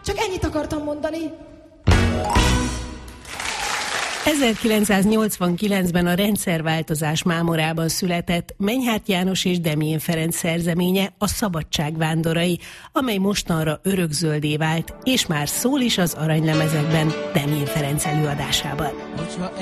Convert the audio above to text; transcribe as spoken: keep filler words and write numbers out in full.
Csak ennyit akartam mondani. ezerkilencszáznyolcvankilencben a rendszerváltozás mámorában született Menyhárt János és Demjén Ferenc szerzeménye, a Szabadság vándorai, amely mostanra örökzöldé vált, és már szól is az aranylemezekben Demjén Ferenc előadásában.